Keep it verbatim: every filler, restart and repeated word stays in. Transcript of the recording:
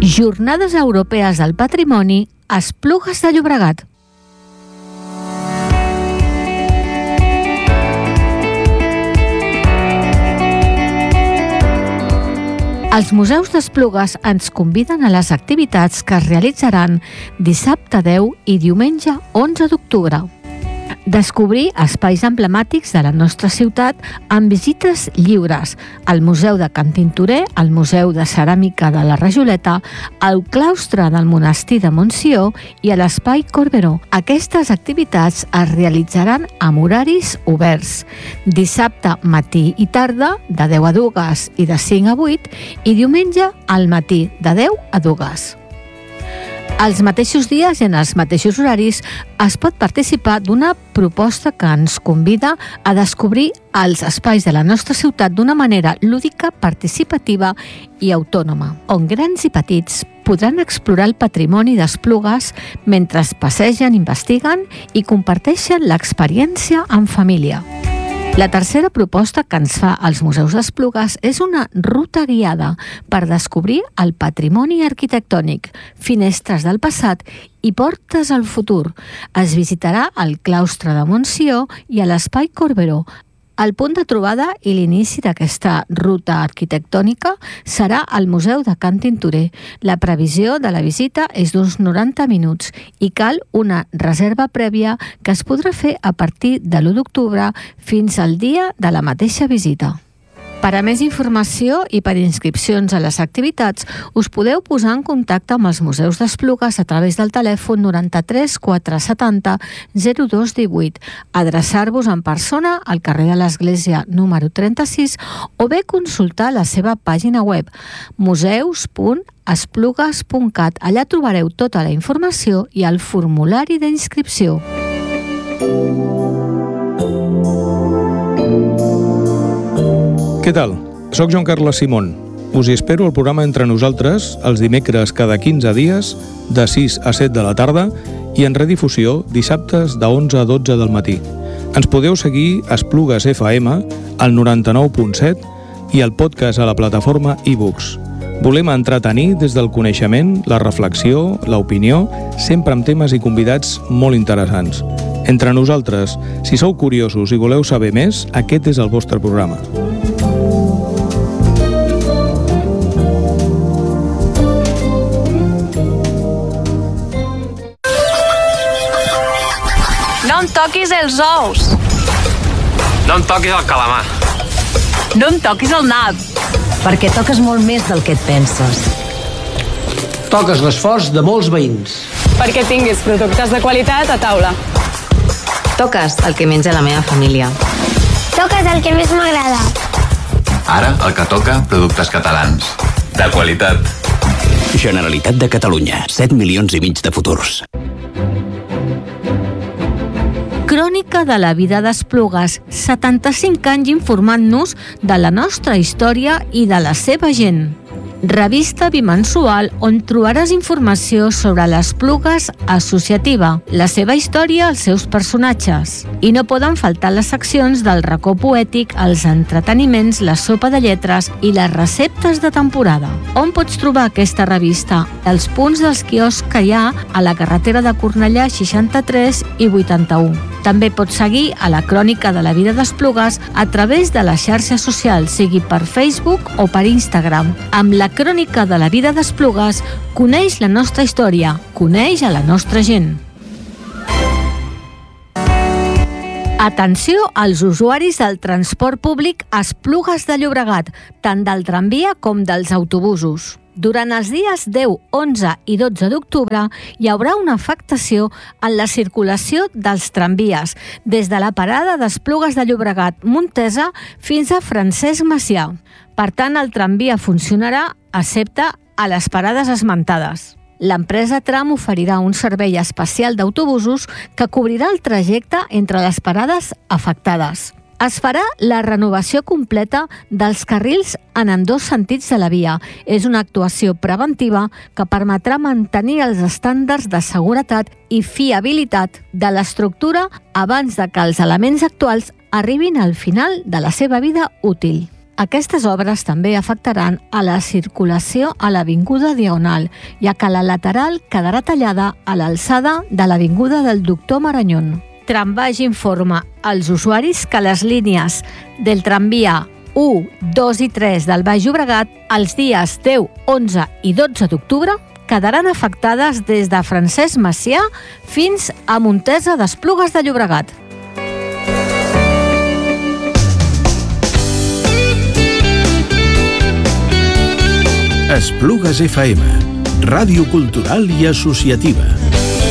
Jornades Europees del Patrimoni a Esplugues de Llobregat. Els museus d'Esplugues ens conviden a les activitats que es realitzaran dissabte deu i diumenge onze d'octubre. Descobrir espais emblemàtics de la nostra ciutat amb visites lliures al Museu de Can Tintorer, al Museu de Ceràmica de la Rajoleta, al claustre del Monestir de Montsió i a l'Espai Corberó. Aquestes activitats es realitzaran amb horaris oberts. Dissabte matí i tarda, de deu a dues i de cinc a vuit, i diumenge al matí, de deu a dues. Els mateixos dies i en els mateixos horaris es pot participar d'una proposta que ens convida a descobrir els espais de la nostra ciutat d'una manera lúdica, participativa i autònoma, on grans i petits podran explorar el patrimoni d'Esplugues mentre passegen, investiguen i comparteixen l'experiència en família. La tercera proposta que ens fa als museus d'Esplugues és una ruta guiada per descobrir el patrimoni arquitectònic, finestres del passat i portes al futur. Es visitarà el claustre de Montsió i a l'Espai Corberó. El punt de trobada i l'inici d'aquesta ruta arquitectònica serà al Museu de Can Tintorer. La previsió de la visita és d'uns noranta minuts i cal una reserva prèvia que es podrà fer a partir de l'u d'octubre fins al dia de la mateixa visita. Per a més informació i per inscripcions a les activitats, us podeu posar en contacte amb els museus d'Esplugues a través del telèfon noranta-tres quatre setanta zero dos divuit, adreçar-vos en persona al carrer de l'Església número trenta-sis o bé consultar la seva pàgina web museus punt esplugues punt cat. Allà trobareu tota la informació i el formulari d'inscripció. Què tal? Soc Joan Carles Simón. Us hi espero al programa Entre Nosaltres els dimecres cada quinze dies de sis a set de la tarda i en redifusió dissabtes de onze a dotze del matí. Ens podeu seguir a Esplugues F M al noranta-nou punt set i el podcast a la plataforma iBooks. Volem entretenir des del coneixement, la reflexió, l'opinió, sempre amb temes i convidats molt interessants. Entre Nosaltres, si sou curiosos i voleu saber més, aquest és el vostre programa. No em toquis els ous. No em toquis el calamar. No em toquis el nap. Perquè toques molt més del que et penses. Toques l'esforç de molts veïns. Perquè tinguis productes de qualitat a taula. Toques el que menja la meva família. Toques el que més m'agrada. Ara el que toca, productes catalans. De qualitat. Generalitat de Catalunya. set milions i mig de futurs. Crònica de la vida d'Esplugues, setanta-cinc anys informant-nos de la nostra història i de la seva gent. Revista bimensual on trobaràs informació sobre l'Esplugues associativa, la seva història, els seus personatges. I no poden faltar les seccions del racó poètic, els entreteniments, la sopa de lletres i les receptes de temporada. On pots trobar aquesta revista? Els punts dels quioscs que hi ha a la carretera de Cornellà seixanta-tres i vuitanta-u. També pots seguir a la Crònica de la vida d'Esplugues a través de les xarxes socials, sigui per Facebook o per Instagram. Amb la Crònica de la vida d'Esplugues, coneix la nostra història, coneix a la nostra gent. Atenció als usuaris del transport públic a Esplugues de Llobregat, tant del tramvia com dels autobusos. Durant els dies deu, onze i dotze d'octubre hi haurà una afectació en la circulació dels tramvies des de la parada d'Esplugues de Llobregat Montesa fins a Francesc Macià. Per tant, el tramvia funcionarà excepte a les parades esmentades. L'empresa Tram oferirà un servei especial d'autobusos que cobrirà el trajecte entre les parades afectades. Es farà la renovació completa dels carrils en ambdós sentits de la via. És una actuació preventiva que permetrà mantenir els estàndards de seguretat i fiabilitat de l'estructura abans de que els elements actuals arribin al final de la seva vida útil. Aquestes obres també afectaran a la circulació a l'Avinguda Diagonal, ja que la lateral quedarà tallada a l'alçada de l'Avinguda del Doctor Marañón. Trambaix informa als usuaris que les línies del tramvia u, dos i tres del Baix Llobregat els dies deu, onze i dotze d'octubre quedaran afectades des de Francesc Macià fins a Montesa d'Esplugues de Llobregat. Esplugues F M, ràdio cultural i associativa.